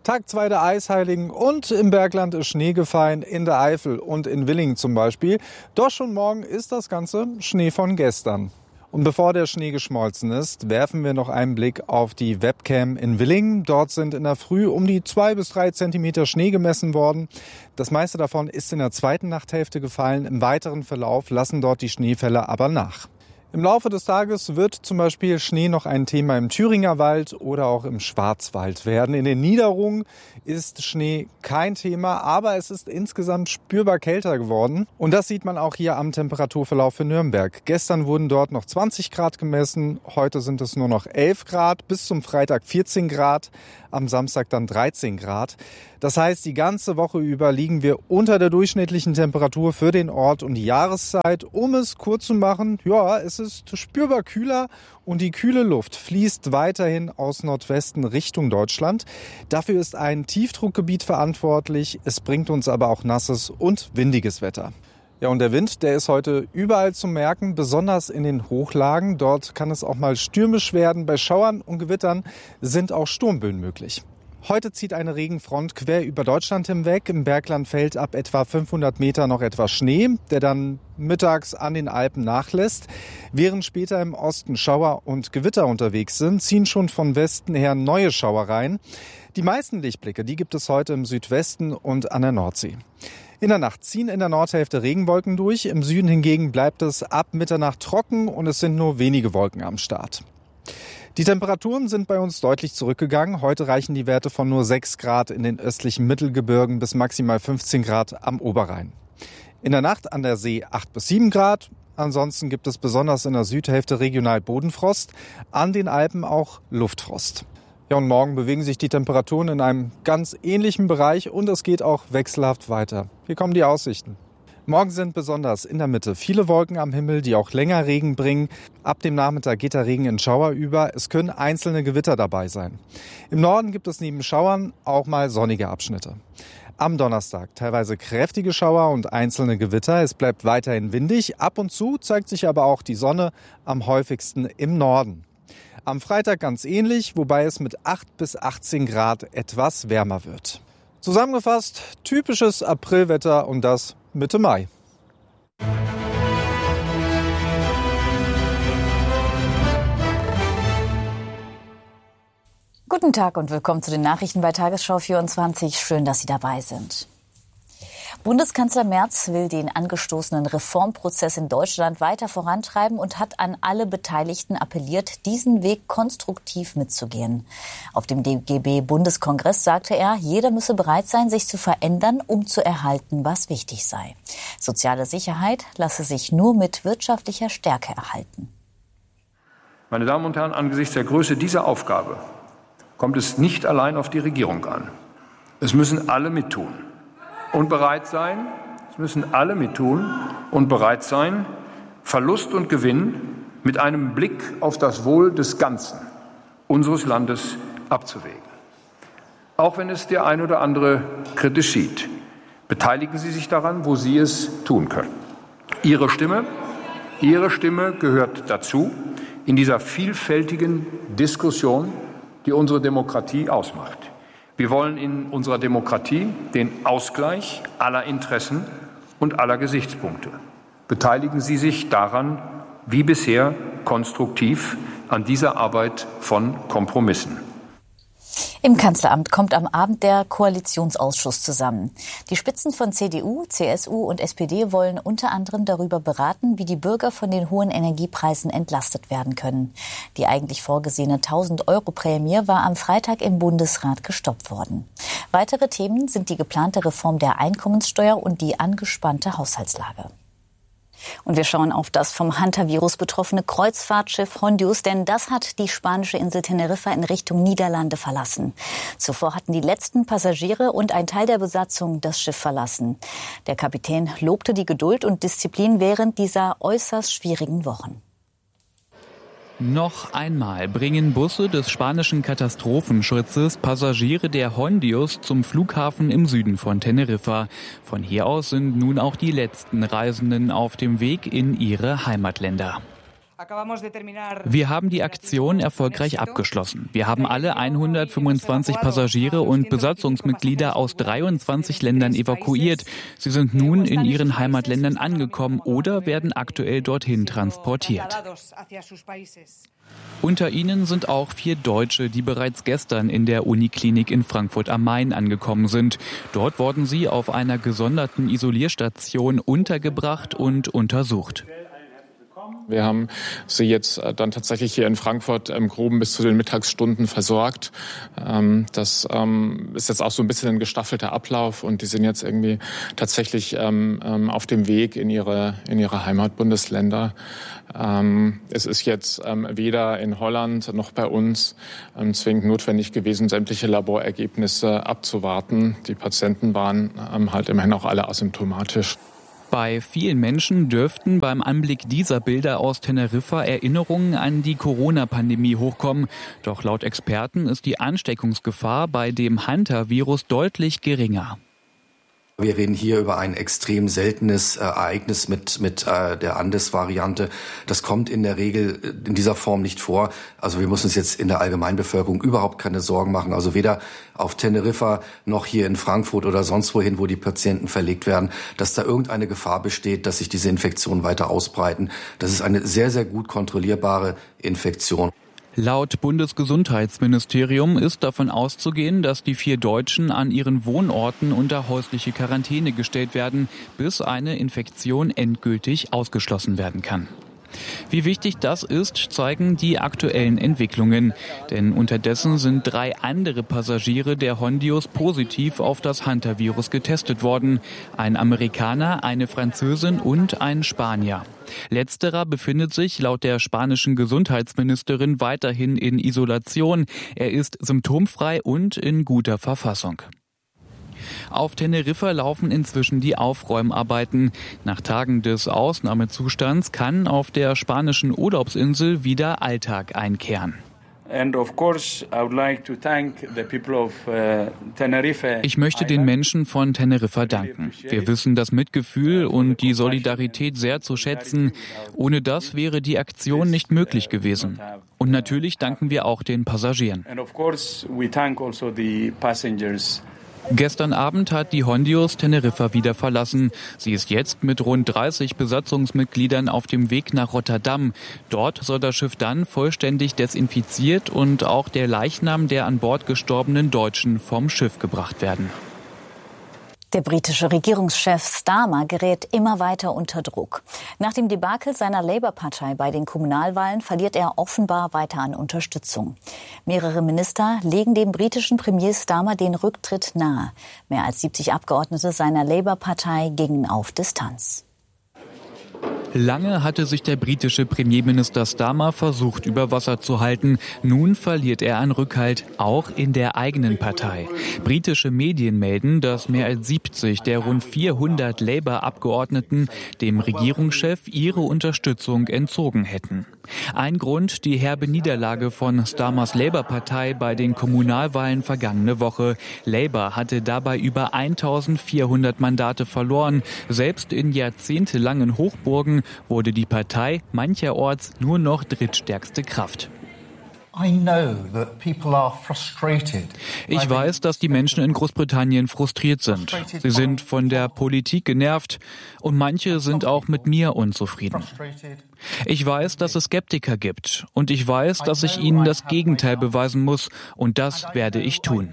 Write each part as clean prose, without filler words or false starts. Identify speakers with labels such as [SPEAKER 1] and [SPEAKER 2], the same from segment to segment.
[SPEAKER 1] Tag 2 der Eisheiligen und im Bergland ist Schnee gefallen, in der Eifel und in Willingen zum Beispiel. Doch schon morgen ist das Ganze Schnee von gestern. Und bevor der Schnee geschmolzen ist, werfen wir noch einen Blick auf die Webcam in Willingen. Dort sind in der Früh um die 2 bis 3 Zentimeter Schnee gemessen worden. Das meiste davon ist in der zweiten Nachthälfte gefallen. Im weiteren Verlauf lassen dort die Schneefälle aber nach. Im Laufe des Tages wird zum Beispiel Schnee noch ein Thema im Thüringer Wald oder auch im Schwarzwald werden. In den Niederungen ist Schnee kein Thema, aber es ist insgesamt spürbar kälter geworden. Und das sieht man auch hier am Temperaturverlauf für Nürnberg. Gestern wurden dort noch 20 Grad gemessen, heute sind es nur noch 11 Grad, bis zum Freitag 14 Grad, am Samstag dann 13 Grad. Das heißt, die ganze Woche über liegen wir unter der durchschnittlichen Temperatur für den Ort und die Jahreszeit. Um es kurz zu machen, ja, es ist spürbar kühler und die kühle Luft fließt weiterhin aus Nordwesten Richtung Deutschland. Dafür ist ein Tiefdruckgebiet verantwortlich. Es bringt uns aber auch nasses und windiges Wetter. Ja, und der Wind, der ist heute überall zu merken, besonders in den Hochlagen. Dort kann es auch mal stürmisch werden. Bei Schauern und Gewittern sind auch Sturmböen möglich. Heute zieht eine Regenfront quer über Deutschland hinweg. Im Bergland fällt ab etwa 500 Meter noch etwas Schnee, der dann mittags an den Alpen nachlässt. Während später im Osten Schauer und Gewitter unterwegs sind, ziehen schon von Westen her neue Schauer rein. Die meisten Lichtblicke, die gibt es heute im Südwesten und an der Nordsee. In der Nacht ziehen in der Nordhälfte Regenwolken durch. Im Süden hingegen bleibt es ab Mitternacht trocken und es sind nur wenige Wolken am Start. Die Temperaturen sind bei uns deutlich zurückgegangen. Heute reichen die Werte von nur 6 Grad in den östlichen Mittelgebirgen bis maximal 15 Grad am Oberrhein. In der Nacht an der See 8 bis 7 Grad. Ansonsten gibt es besonders in der Südhälfte regional Bodenfrost, an den Alpen auch Luftfrost. Ja, und morgen bewegen sich die Temperaturen in einem ganz ähnlichen Bereich und es geht auch wechselhaft weiter. Hier kommen die Aussichten. Morgen sind besonders in der Mitte viele Wolken am Himmel, die auch länger Regen bringen. Ab dem Nachmittag geht der Regen in Schauer über. Es können einzelne Gewitter dabei sein. Im Norden gibt es neben Schauern auch mal sonnige Abschnitte. Am Donnerstag teilweise kräftige Schauer und einzelne Gewitter. Es bleibt weiterhin windig. Ab und zu zeigt sich aber auch die Sonne, am häufigsten im Norden. Am Freitag ganz ähnlich, wobei es mit 8 bis 18 Grad etwas wärmer wird. Zusammengefasst, typisches Aprilwetter und das Mitte Mai.
[SPEAKER 2] Guten Tag und willkommen zu den Nachrichten bei Tagesschau 24. Schön, dass Sie dabei sind. Bundeskanzler Merz will den angestoßenen Reformprozess in Deutschland weiter vorantreiben und hat an alle Beteiligten appelliert, diesen Weg konstruktiv mitzugehen. Auf dem DGB-Bundeskongress sagte er, jeder müsse bereit sein, sich zu verändern, um zu erhalten, was wichtig sei. Soziale Sicherheit lasse sich nur mit wirtschaftlicher Stärke erhalten.
[SPEAKER 3] Meine Damen und Herren, angesichts der Größe dieser Aufgabe kommt es nicht allein auf die Regierung an. Es müssen alle mittun. Und bereit sein, es müssen alle mittun und bereit sein, Verlust und Gewinn mit einem Blick auf das Wohl des Ganzen unseres Landes abzuwägen. Auch wenn es der ein oder andere kritisch sieht, beteiligen Sie sich daran, wo Sie es tun können. Ihre Stimme gehört dazu in dieser vielfältigen Diskussion, die unsere Demokratie ausmacht. Wir wollen in unserer Demokratie den Ausgleich aller Interessen und aller Gesichtspunkte. Beteiligen Sie sich daran, wie bisher, konstruktiv an dieser Arbeit von Kompromissen.
[SPEAKER 2] Im Kanzleramt kommt am Abend der Koalitionsausschuss zusammen. Die Spitzen von CDU, CSU und SPD wollen unter anderem darüber beraten, wie die Bürger von den hohen Energiepreisen entlastet werden können. Die eigentlich vorgesehene 1.000-Euro-Prämie war am Freitag im Bundesrat gestoppt worden. Weitere Themen sind die geplante Reform der Einkommenssteuer und die angespannte Haushaltslage. Und wir schauen auf das vom Hantavirus betroffene Kreuzfahrtschiff Hondius, denn das hat die spanische Insel Teneriffa in Richtung Niederlande verlassen. Zuvor hatten die letzten Passagiere und ein Teil der Besatzung das Schiff verlassen. Der Kapitän lobte die Geduld und Disziplin während dieser äußerst schwierigen Wochen.
[SPEAKER 4] Noch einmal bringen Busse des spanischen Katastrophenschutzes Passagiere der Hondius zum Flughafen im Süden von Teneriffa. Von hier aus sind nun auch die letzten Reisenden auf dem Weg in ihre Heimatländer. Wir haben die Aktion erfolgreich abgeschlossen. Wir haben alle 125 Passagiere und Besatzungsmitglieder aus 23 Ländern evakuiert. Sie sind nun in ihren Heimatländern angekommen oder werden aktuell dorthin transportiert. Unter ihnen sind auch 4 Deutsche, die bereits gestern in der Uniklinik in Frankfurt am Main angekommen sind. Dort wurden sie auf einer gesonderten Isolierstation untergebracht und untersucht.
[SPEAKER 5] Wir haben sie jetzt dann tatsächlich hier in Frankfurt im Groben bis zu den Mittagsstunden versorgt. Das ist jetzt auch so ein bisschen ein gestaffelter Ablauf und die sind jetzt irgendwie tatsächlich auf dem Weg in ihre Heimatbundesländer. Es ist jetzt weder in Holland noch bei uns zwingend notwendig gewesen, sämtliche Laborergebnisse abzuwarten. Die Patienten waren halt immerhin auch alle asymptomatisch.
[SPEAKER 4] Bei vielen Menschen dürften beim Anblick dieser Bilder aus Teneriffa Erinnerungen an die Corona-Pandemie hochkommen. Doch laut Experten ist die Ansteckungsgefahr bei dem Hunter-Virus deutlich geringer.
[SPEAKER 6] Wir reden hier über ein extrem seltenes Ereignis mit der Andes-Variante. Das kommt in der Regel in dieser Form nicht vor. Also wir müssen uns jetzt in der Allgemeinbevölkerung überhaupt keine Sorgen machen. Also weder auf Teneriffa noch hier in Frankfurt oder sonst wohin, wo die Patienten verlegt werden, dass da irgendeine Gefahr besteht, dass sich diese Infektionen weiter ausbreiten. Das ist eine sehr, sehr gut kontrollierbare Infektion.
[SPEAKER 4] Laut Bundesgesundheitsministerium ist davon auszugehen, dass die 4 Deutschen an ihren Wohnorten unter häusliche Quarantäne gestellt werden, bis eine Infektion endgültig ausgeschlossen werden kann. Wie wichtig das ist, zeigen die aktuellen Entwicklungen. Denn unterdessen sind 3 andere Passagiere der Hondios positiv auf das Hunter-Virus getestet worden. Ein Amerikaner, eine Französin und ein Spanier. Letzterer befindet sich laut der spanischen Gesundheitsministerin weiterhin in Isolation. Er ist symptomfrei und in guter Verfassung. Auf Teneriffa laufen inzwischen die Aufräumarbeiten. Nach Tagen des Ausnahmezustands kann auf der spanischen Urlaubsinsel wieder Alltag einkehren. Ich möchte den Menschen von Teneriffa danken. Wir wissen das Mitgefühl und die Solidarität sehr zu schätzen. Ohne das wäre die Aktion nicht möglich gewesen. Und natürlich danken wir auch den Passagieren. Gestern Abend hat die Hondios Teneriffa wieder verlassen. Sie ist jetzt mit rund 30 Besatzungsmitgliedern auf dem Weg nach Rotterdam. Dort soll das Schiff dann vollständig desinfiziert und auch der Leichnam der an Bord gestorbenen Deutschen vom Schiff gebracht werden.
[SPEAKER 2] Der britische Regierungschef Starmer gerät immer weiter unter Druck. Nach dem Debakel seiner Labour-Partei bei den Kommunalwahlen verliert er offenbar weiter an Unterstützung. Mehrere Minister legen dem britischen Premier Starmer den Rücktritt nahe. Mehr als 70 Abgeordnete seiner Labour-Partei gingen auf Distanz.
[SPEAKER 4] Lange hatte sich der britische Premierminister Starmer versucht, über Wasser zu halten. Nun verliert er an Rückhalt, auch in der eigenen Partei. Britische Medien melden, dass mehr als 70 der rund 400 Labour-Abgeordneten dem Regierungschef ihre Unterstützung entzogen hätten. Ein Grund, die herbe Niederlage von Starmers Labour-Partei bei den Kommunalwahlen vergangene Woche. Labour hatte dabei über 1400 Mandate verloren. Selbst in jahrzehntelangen Hochburgen wurde die Partei mancherorts nur noch drittstärkste Kraft. Ich weiß, dass die Menschen in Großbritannien frustriert sind. Sie sind von der Politik genervt und manche sind auch mit mir unzufrieden. Ich weiß, dass es Skeptiker gibt und ich weiß, dass ich ihnen das Gegenteil beweisen muss und das werde ich tun.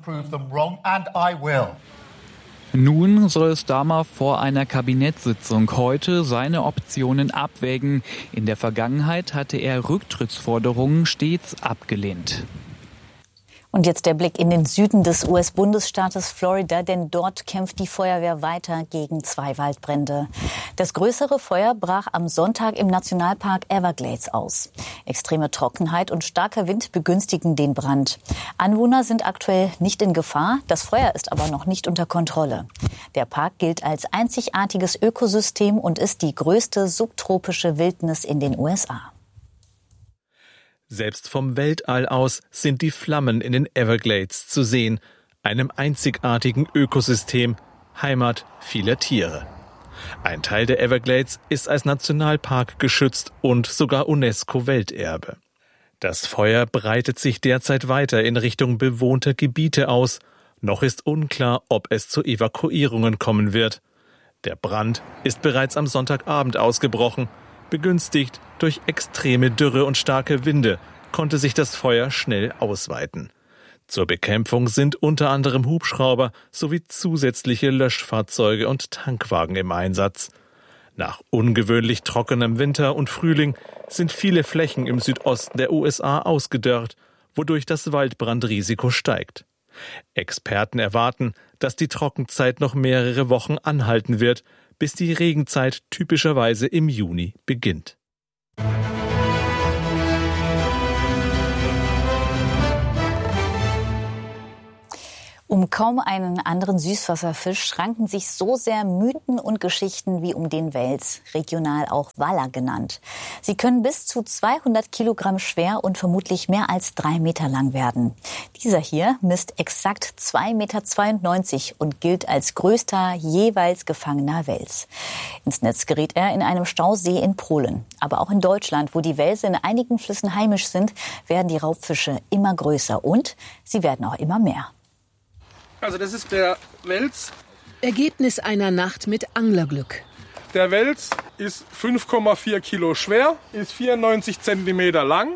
[SPEAKER 4] Nun soll Starmer vor einer Kabinettssitzung heute seine Optionen abwägen. In der Vergangenheit hatte er Rücktrittsforderungen stets abgelehnt.
[SPEAKER 2] Und jetzt der Blick in den Süden des US-Bundesstaates Florida, denn dort kämpft die Feuerwehr weiter gegen 2 Waldbrände. Das größere Feuer brach am Sonntag im Nationalpark Everglades aus. Extreme Trockenheit und starker Wind begünstigen den Brand. Anwohner sind aktuell nicht in Gefahr, das Feuer ist aber noch nicht unter Kontrolle. Der Park gilt als einzigartiges Ökosystem und ist die größte subtropische Wildnis in den USA.
[SPEAKER 7] Selbst vom Weltall aus sind die Flammen in den Everglades zu sehen, einem einzigartigen Ökosystem, Heimat vieler Tiere. Ein Teil der Everglades ist als Nationalpark geschützt und sogar UNESCO-Welterbe. Das Feuer breitet sich derzeit weiter in Richtung bewohnter Gebiete aus. Noch ist unklar, ob es zu Evakuierungen kommen wird. Der Brand ist bereits am Sonntagabend ausgebrochen. Begünstigt durch extreme Dürre und starke Winde konnte sich das Feuer schnell ausweiten. Zur Bekämpfung sind unter anderem Hubschrauber sowie zusätzliche Löschfahrzeuge und Tankwagen im Einsatz. Nach ungewöhnlich trockenem Winter und Frühling sind viele Flächen im Südosten der USA ausgedörrt, wodurch das Waldbrandrisiko steigt. Experten erwarten, dass die Trockenzeit noch mehrere Wochen anhalten wird, bis die Regenzeit typischerweise im Juni beginnt.
[SPEAKER 2] Um kaum einen anderen Süßwasserfisch ranken sich so sehr Mythen und Geschichten wie um den Wels, regional auch Waller genannt. Sie können bis zu 200 Kilogramm schwer und vermutlich mehr als 3 Meter lang werden. Dieser hier misst exakt 2,92 Meter und gilt als größter jeweils gefangener Wels. Ins Netz geriet er in einem Stausee in Polen. Aber auch in Deutschland, wo die Welse in einigen Flüssen heimisch sind, werden die Raubfische immer größer und sie werden auch immer mehr.
[SPEAKER 8] Also das ist der Wels.
[SPEAKER 9] Ergebnis einer Nacht mit Anglerglück.
[SPEAKER 8] Der Wels ist 5,4 Kilo schwer, ist 94 Zentimeter lang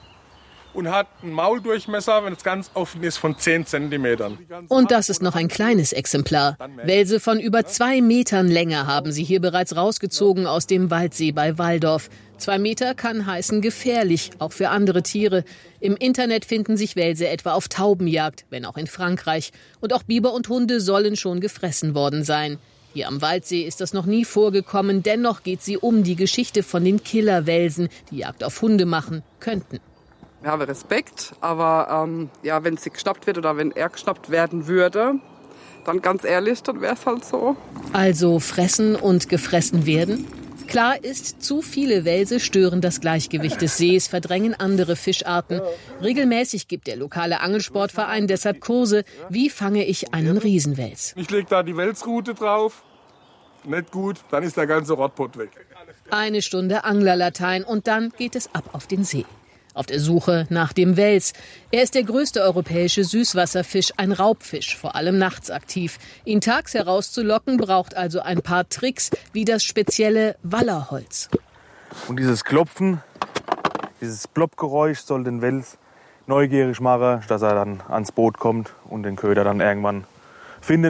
[SPEAKER 8] und hat einen Mauldurchmesser, wenn es ganz offen ist, von 10 Zentimetern.
[SPEAKER 9] Und das ist noch ein kleines Exemplar. Welse von über 2 Metern Länge haben sie hier bereits rausgezogen aus dem Waldsee bei Walldorf. 2 Meter kann heißen gefährlich, auch für andere Tiere. Im Internet finden sich Welse etwa auf Taubenjagd, wenn auch in Frankreich. Und auch Biber und Hunde sollen schon gefressen worden sein. Hier am Waldsee ist das noch nie vorgekommen. Dennoch geht sie um die Geschichte von den Killerwelsen, die Jagd auf Hunde machen könnten.
[SPEAKER 10] Ich habe Respekt, aber wenn sie geschnappt wird oder wenn er geschnappt werden würde, dann ganz ehrlich, dann wäre es halt so.
[SPEAKER 9] Also fressen und gefressen werden? Klar ist, zu viele Welse stören das Gleichgewicht des Sees, verdrängen andere Fischarten. Regelmäßig gibt der lokale Angelsportverein deshalb Kurse, wie fange ich einen Riesenwels.
[SPEAKER 8] Ich lege da die Welsrute drauf, nicht gut, dann ist der ganze Rottpott weg.
[SPEAKER 9] 1 Stunde Anglerlatein und dann geht es ab auf den See. Auf der Suche nach dem Wels. Er ist der größte europäische Süßwasserfisch, ein Raubfisch, vor allem nachts aktiv. Ihn tags herauszulocken, braucht also ein paar Tricks, wie das spezielle Wallerholz.
[SPEAKER 11] Und dieses Klopfen, dieses Ploppgeräusch soll den Wels neugierig machen, dass er dann ans Boot kommt und den Köder dann irgendwann findet.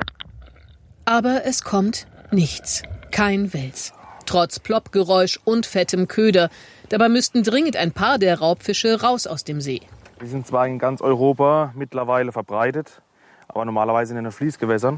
[SPEAKER 9] Aber es kommt nichts. Kein Wels. Trotz Ploppgeräusch und fettem Köder. Dabei müssten dringend ein paar der Raubfische raus aus dem See.
[SPEAKER 11] Die sind zwar in ganz Europa mittlerweile verbreitet, aber normalerweise in den Fließgewässern.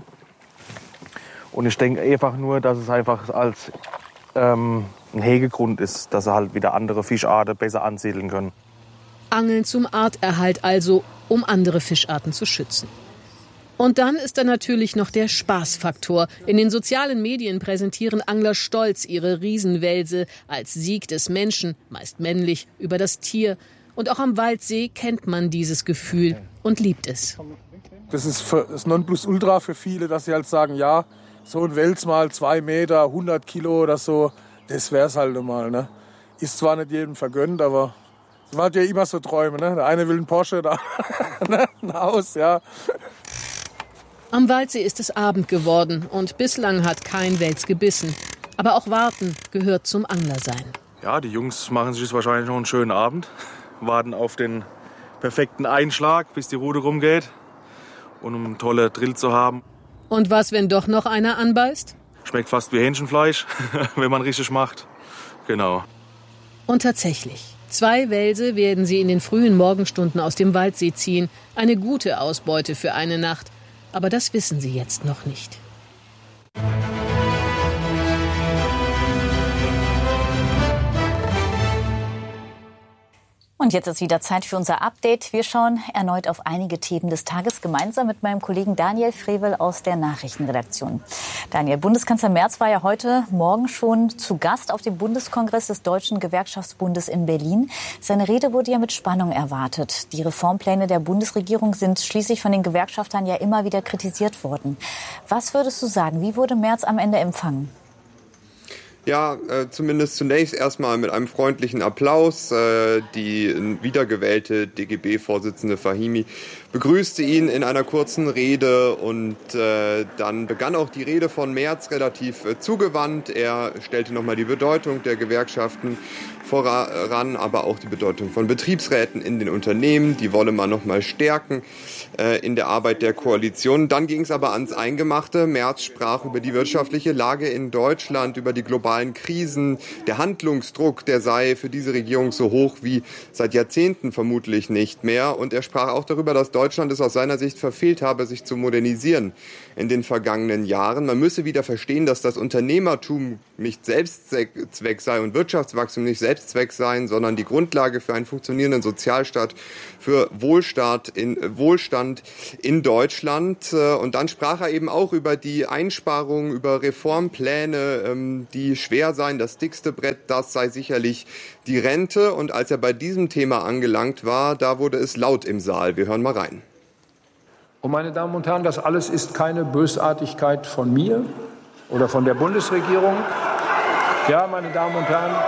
[SPEAKER 11] Und ich denke einfach nur, dass es einfach als ein Hegegrund ist, dass sie halt wieder andere Fischarten besser ansiedeln können.
[SPEAKER 9] Angeln zum Arterhalt also, um andere Fischarten zu schützen. Und dann ist da natürlich noch der Spaßfaktor. In den sozialen Medien präsentieren Angler stolz ihre Riesenwelse als Sieg des Menschen, meist männlich, über das Tier. Und auch am Waldsee kennt man dieses Gefühl und liebt es.
[SPEAKER 8] Das ist das Nonplusultra für viele, dass sie halt sagen, ja, so ein Wels mal 2 Meter, 100 Kilo oder so, das wär's halt mal. Ne? Ist zwar nicht jedem vergönnt, aber man hat ja immer so Träume. Ne? Der eine will einen Porsche, der ein Haus, ja.
[SPEAKER 9] Am Waldsee ist es Abend geworden und bislang hat kein Wels gebissen. Aber auch warten gehört zum Anglersein.
[SPEAKER 11] Ja, die Jungs machen sich jetzt wahrscheinlich noch einen schönen Abend, warten auf den perfekten Einschlag, bis die Rute rumgeht und um einen tollen Drill zu haben.
[SPEAKER 9] Und was, wenn doch noch einer anbeißt?
[SPEAKER 11] Schmeckt fast wie Hähnchenfleisch, wenn man richtig macht. Genau.
[SPEAKER 9] Und tatsächlich, 2 Welse werden sie in den frühen Morgenstunden aus dem Waldsee ziehen. Eine gute Ausbeute für eine Nacht. Aber das wissen sie jetzt noch nicht.
[SPEAKER 2] Und jetzt ist wieder Zeit für unser Update. Wir schauen erneut auf einige Themen des Tages gemeinsam mit meinem Kollegen Daniel Frevel aus der Nachrichtenredaktion. Daniel, Bundeskanzler Merz war ja heute Morgen schon zu Gast auf dem Bundeskongress des Deutschen Gewerkschaftsbundes in Berlin. Seine Rede wurde ja mit Spannung erwartet. Die Reformpläne der Bundesregierung sind schließlich von den Gewerkschaftern ja immer wieder kritisiert worden. Was würdest du sagen? Wie wurde Merz am Ende empfangen?
[SPEAKER 12] Ja, zumindest zunächst erstmal mit einem freundlichen Applaus. Die wiedergewählte DGB-Vorsitzende Fahimi begrüßte ihn in einer kurzen Rede und dann begann auch die Rede von Merz relativ zugewandt. Er stellte nochmal die Bedeutung der Gewerkschaften voran, aber auch die Bedeutung von Betriebsräten in den Unternehmen. Die wolle man nochmal stärken in der Arbeit der Koalition. Dann ging es aber ans Eingemachte. Merz sprach über die wirtschaftliche Lage in Deutschland, über die globalen Krisen. Der Handlungsdruck, der sei für diese Regierung so hoch wie seit Jahrzehnten vermutlich nicht mehr. Und er sprach auch darüber, dass Deutschland es aus seiner Sicht verfehlt habe, sich zu modernisieren in den vergangenen Jahren. Man müsse wieder verstehen, dass das Unternehmertum nicht Selbstzweck sei und Wirtschaftswachstum nicht Selbstzweck sein, sondern die Grundlage für einen funktionierenden Sozialstaat, für Wohlstand in Deutschland. Und dann sprach er eben auch über die Einsparungen, über Reformpläne, die schwer seien. Das dickste Brett, das sei sicherlich die Rente. Und als er bei diesem Thema angelangt war, da wurde es laut im Saal. Wir hören mal rein.
[SPEAKER 3] Und meine Damen und Herren, das alles ist keine Bösartigkeit von mir oder von der Bundesregierung. Ja, meine Damen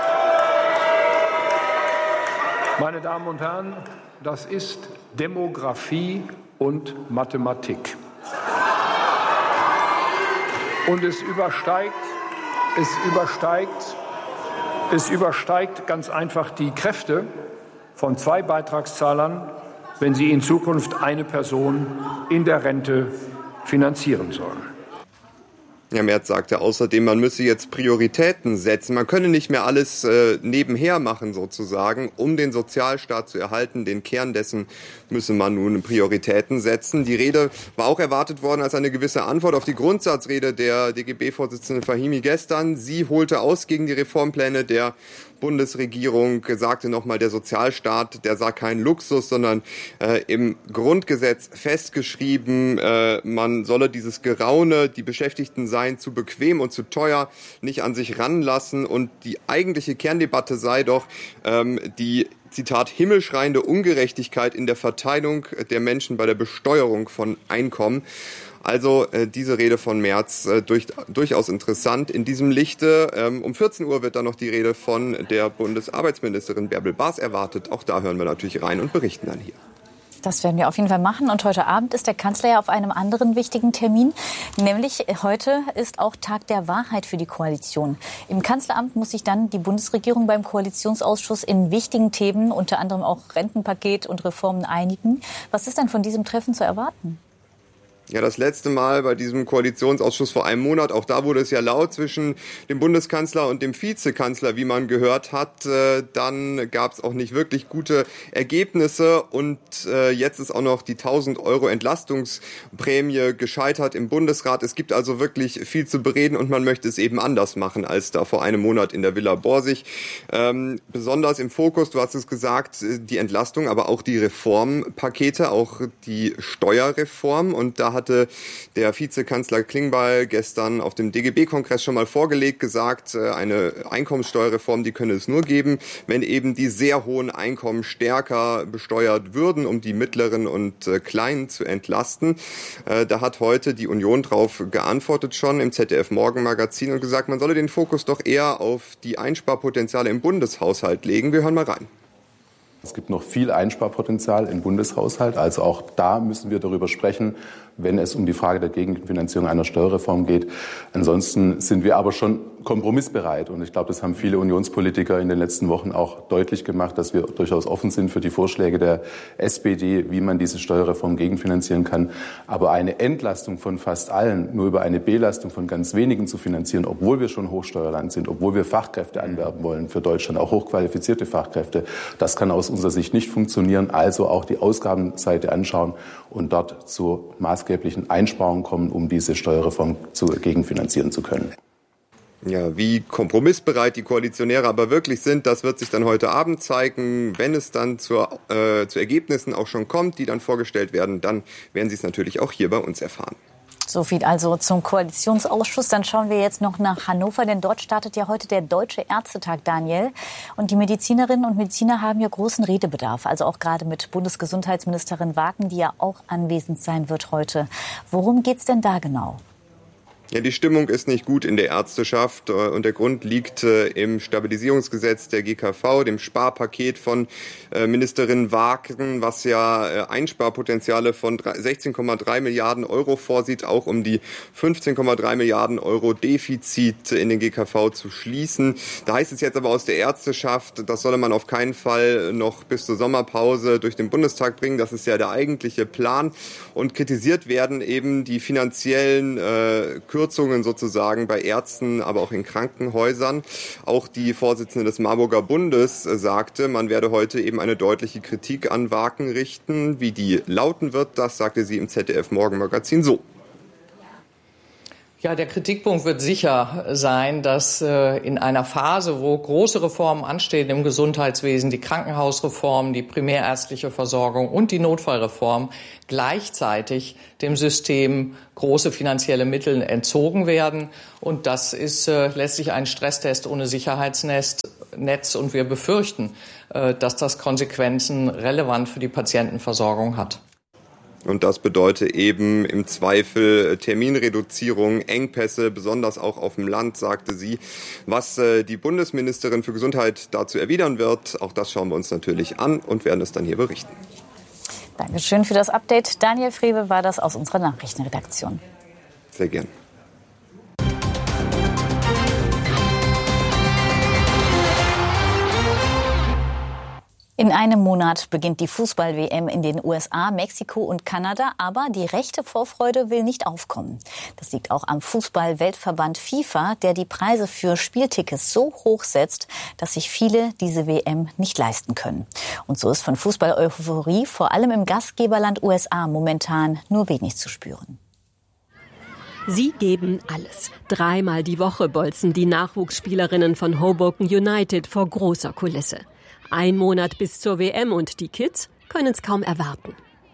[SPEAKER 3] und Herren, das ist Demografie und Mathematik. Und es übersteigt ganz einfach die Kräfte von 2 Beitragszahlern, wenn sie in Zukunft eine Person in der Rente finanzieren sollen.
[SPEAKER 12] Ja, Merz sagte außerdem, man müsse jetzt Prioritäten setzen. Man könne nicht mehr alles nebenher machen sozusagen, um den Sozialstaat zu erhalten. Den Kern dessen müsse man nun Prioritäten setzen. Die Rede war auch erwartet worden als eine gewisse Antwort auf die Grundsatzrede der DGB-Vorsitzenden Fahimi gestern. Sie holte aus gegen die Reformpläne der Bundesregierung, sagte nochmal, der Sozialstaat, der sei kein Luxus, sondern im Grundgesetz festgeschrieben, man solle dieses Geraune, die Beschäftigten seien zu bequem und zu teuer, nicht an sich ranlassen. Und die eigentliche Kerndebatte sei doch die, Zitat, himmelschreiende Ungerechtigkeit in der Verteilung der Menschen bei der Besteuerung von Einkommen. Also diese Rede von Merz durchaus interessant. In diesem Lichte, um 14 Uhr wird dann noch die Rede von der Bundesarbeitsministerin Bärbel Baas erwartet. Auch da hören wir natürlich rein und berichten dann hier.
[SPEAKER 2] Das werden wir auf jeden Fall machen. Und heute Abend ist der Kanzler ja auf einem anderen wichtigen Termin. Nämlich heute ist auch Tag der Wahrheit für die Koalition. Im Kanzleramt muss sich dann die Bundesregierung beim Koalitionsausschuss in wichtigen Themen, unter anderem auch Rentenpaket und Reformen, einigen. Was ist denn von diesem Treffen zu erwarten?
[SPEAKER 12] Ja, das letzte Mal bei diesem Koalitionsausschuss vor einem Monat, auch da wurde es ja laut zwischen dem Bundeskanzler und dem Vizekanzler, wie man gehört hat. Dann gab es auch nicht wirklich gute Ergebnisse und jetzt ist auch noch die 1.000 € Entlastungsprämie gescheitert im Bundesrat. Es gibt also wirklich viel zu bereden und man möchte es eben anders machen als da vor einem Monat in der Villa Borsig. Besonders im Fokus, du hast es gesagt, die Entlastung, aber auch die Reformpakete, auch die Steuerreform. Und da hatte der Vizekanzler Klingbeil gestern auf dem DGB-Kongress schon mal vorgelegt, gesagt, eine Einkommenssteuerreform, die könne es nur geben, wenn eben die sehr hohen Einkommen stärker besteuert würden, um die mittleren und kleinen zu entlasten. Da hat heute die Union drauf geantwortet schon im ZDF-Morgenmagazin und gesagt, man solle den Fokus doch eher auf die Einsparpotenziale im Bundeshaushalt legen. Wir hören mal rein.
[SPEAKER 13] Es gibt noch viel Einsparpotenzial im Bundeshaushalt. Also auch da müssen wir darüber sprechen, wenn es um die Frage der Gegenfinanzierung einer Steuerreform geht. Ansonsten sind wir aber schon kompromissbereit. Und ich glaube, das haben viele Unionspolitiker in den letzten Wochen auch deutlich gemacht, dass wir durchaus offen sind für die Vorschläge der SPD, wie man diese Steuerreform gegenfinanzieren kann. Aber eine Entlastung von fast allen nur über eine Belastung von ganz wenigen zu finanzieren, obwohl wir schon Hochsteuerland sind, obwohl wir Fachkräfte anwerben wollen für Deutschland, auch hochqualifizierte Fachkräfte, das kann aus unserer Sicht nicht funktionieren. Also auch die Ausgabenseite anschauen und dort zu maßgeblichen Einsparungen kommen, um diese Steuerreform gegenfinanzieren zu können.
[SPEAKER 12] Ja, wie kompromissbereit die Koalitionäre aber wirklich sind, das wird sich dann heute Abend zeigen. Wenn es dann zu Ergebnissen auch schon kommt, die dann vorgestellt werden, dann werden Sie es natürlich auch hier bei uns erfahren.
[SPEAKER 2] So viel also zum Koalitionsausschuss. Dann schauen wir jetzt noch nach Hannover, denn dort startet ja heute der Deutsche Ärztetag, Daniel. Und die Medizinerinnen und Mediziner haben ja großen Redebedarf, also auch gerade mit Bundesgesundheitsministerin Wagen, die ja auch anwesend sein wird heute. Worum geht's denn da genau?
[SPEAKER 12] Ja, die Stimmung ist nicht gut in der Ärzteschaft und der Grund liegt im Stabilisierungsgesetz der GKV, dem Sparpaket von Ministerin Wagen, was ja Einsparpotenziale von 16,3 Milliarden Euro vorsieht, auch um die 15,3 Milliarden Euro Defizit in den GKV zu schließen. Da heißt es jetzt aber aus der Ärzteschaft, das solle man auf keinen Fall noch bis zur Sommerpause durch den Bundestag bringen. Das ist ja der eigentliche Plan. Und kritisiert werden eben die finanziellen Kürzungen sozusagen bei Ärzten, aber auch in Krankenhäusern. Auch die Vorsitzende des Marburger Bundes sagte, man werde heute eben eine deutliche Kritik an Wagen richten. Wie die lauten wird, das sagte sie im ZDF-Morgenmagazin so.
[SPEAKER 14] Ja, der Kritikpunkt wird sicher sein, dass in einer Phase, wo große Reformen anstehen im Gesundheitswesen, die Krankenhausreform, die primärärztliche Versorgung und die Notfallreform, gleichzeitig dem System große finanzielle Mittel entzogen werden. Und das ist letztlich ein Stresstest ohne Sicherheitsnetz. Und wir befürchten, dass das Konsequenzen relevant für die Patientenversorgung hat.
[SPEAKER 12] Und das bedeutet eben im Zweifel Terminreduzierung, Engpässe, besonders auch auf dem Land, sagte sie. Was die Bundesministerin für Gesundheit dazu erwidern wird, auch das schauen wir uns natürlich an und werden es dann hier berichten.
[SPEAKER 2] Dankeschön für das Update. Daniel Frebe war das aus unserer Nachrichtenredaktion.
[SPEAKER 12] Sehr gern.
[SPEAKER 2] In einem Monat beginnt die Fußball-WM in den USA, Mexiko und Kanada, aber die rechte Vorfreude will nicht aufkommen. Das liegt auch am Fußball-Weltverband FIFA, der die Preise für Spieltickets so hoch setzt, dass sich viele diese WM nicht leisten können. Und so ist von Fußball-Euphorie vor allem im Gastgeberland USA momentan nur wenig zu spüren.
[SPEAKER 15] Sie geben alles. 3-mal die Woche bolzen die Nachwuchsspielerinnen von Hoboken United vor großer Kulisse. 1 Monat bis zur WM und die Kids können es kaum erwarten.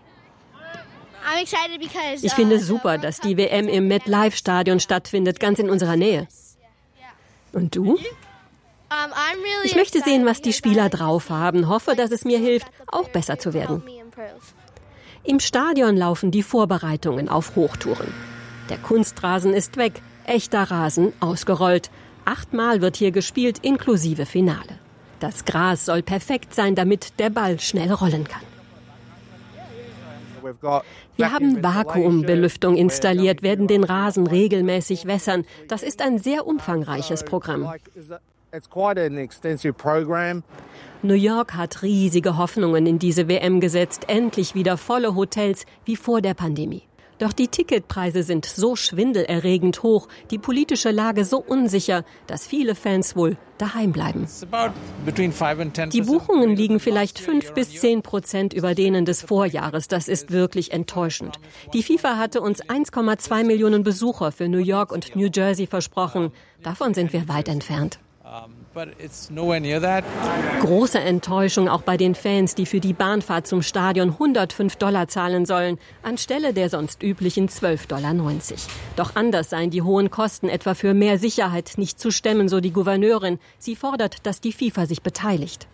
[SPEAKER 15] Ich finde es super, dass die WM im MetLife-Stadion stattfindet, ganz in unserer Nähe. Und du? Ich möchte sehen, was die Spieler drauf haben, hoffe, dass es mir hilft, auch besser zu werden. Im Stadion laufen die Vorbereitungen auf Hochtouren. Der Kunstrasen ist weg, echter Rasen ausgerollt. 8-mal wird hier gespielt, inklusive Finale. Das Gras soll perfekt sein, damit der Ball schnell rollen kann. Wir haben Vakuumbelüftung installiert, werden den Rasen regelmäßig wässern. Das ist ein sehr umfangreiches Programm. New York hat riesige Hoffnungen in diese WM gesetzt. Endlich wieder volle Hotels wie vor der Pandemie. Doch die Ticketpreise sind so schwindelerregend hoch, die politische Lage so unsicher, dass viele Fans wohl daheim bleiben. Die Buchungen liegen vielleicht 5-10% über denen des Vorjahres. Das ist wirklich enttäuschend. Die FIFA hatte uns 1,2 Millionen Besucher für New York und New Jersey versprochen. Davon sind wir weit entfernt. Große Enttäuschung auch bei den Fans, die für die Bahnfahrt zum Stadion $105 zahlen sollen, anstelle der sonst üblichen $12,90. Doch anders seien die hohen Kosten etwa für mehr Sicherheit nicht zu stemmen, so die Gouverneurin. Sie fordert, dass die FIFA sich beteiligt.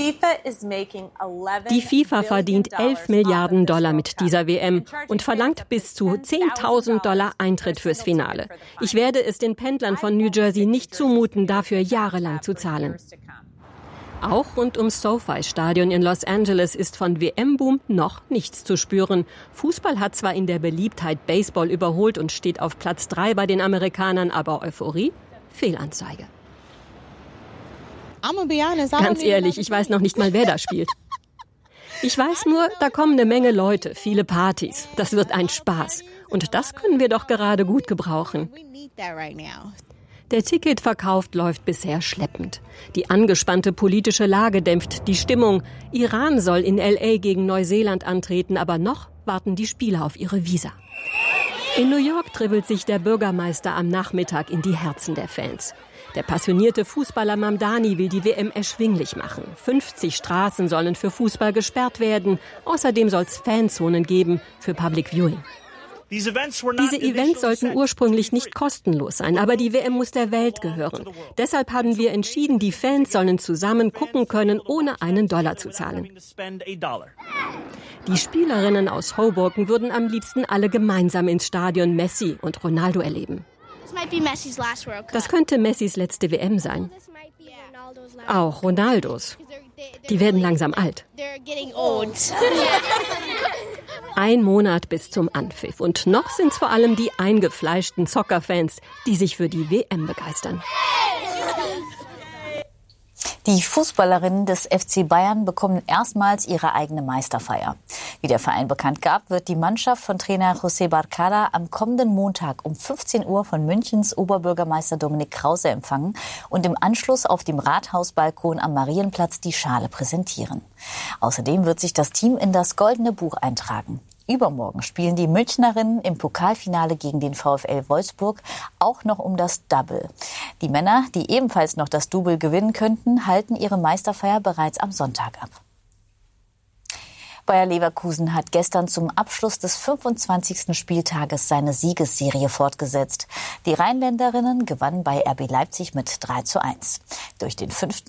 [SPEAKER 15] Die FIFA verdient $11 Milliarden mit dieser WM und verlangt bis zu $10.000 Eintritt fürs Finale. Ich werde es den Pendlern von New Jersey nicht zumuten, dafür jahrelang zu zahlen. Auch rund ums SoFi-Stadion in Los Angeles ist von WM-Boom noch nichts zu spüren. Fußball hat zwar in der Beliebtheit Baseball überholt und steht auf Platz 3 bei den Amerikanern, aber Euphorie? Fehlanzeige. Ganz ehrlich, ich weiß noch nicht mal, wer da spielt. Ich weiß nur, da kommen eine Menge Leute, viele Partys. Das wird ein Spaß. Und das können wir doch gerade gut gebrauchen. Der Ticketverkauf läuft bisher schleppend. Die angespannte politische Lage dämpft die Stimmung. Iran soll in L.A. gegen Neuseeland antreten, aber noch warten die Spieler auf ihre Visa. In New York dribbelt sich der Bürgermeister am Nachmittag in die Herzen der Fans. Der passionierte Fußballer Mamdani will die WM erschwinglich machen. 50 Straßen sollen für Fußball gesperrt werden. Außerdem soll es Fanzonen geben für Public Viewing. Diese Events sollten ursprünglich nicht kostenlos sein, aber die WM muss der Welt gehören. Deshalb haben wir entschieden, die Fans sollen zusammen gucken können, ohne $1 zu zahlen. Die Spielerinnen aus Hoboken würden am liebsten alle gemeinsam ins Stadion Messi und Ronaldo erleben. Das könnte Messis letzte WM sein. Auch Ronaldos. Die werden langsam alt. 1 Monat bis zum Anpfiff. Und noch sind es vor allem die eingefleischten Soccer-Fans, die sich für die WM begeistern.
[SPEAKER 2] Die Fußballerinnen des FC Bayern bekommen erstmals ihre eigene Meisterfeier. Wie der Verein bekannt gab, wird die Mannschaft von Trainer José Barcada am kommenden Montag um 15 Uhr von Münchens Oberbürgermeister Dominik Krause empfangen und im Anschluss auf dem Rathausbalkon am Marienplatz die Schale präsentieren. Außerdem wird sich das Team in das Goldene Buch eintragen. Übermorgen spielen die Münchnerinnen im Pokalfinale gegen den VfL Wolfsburg auch noch um das Double. Die Männer, die ebenfalls noch das Double gewinnen könnten, halten ihre Meisterfeier bereits am Sonntag ab. Bayer Leverkusen hat gestern zum Abschluss des 25. Spieltages seine Siegesserie fortgesetzt. Die Rheinländerinnen gewannen bei RB Leipzig mit 3:1. Durch den 5.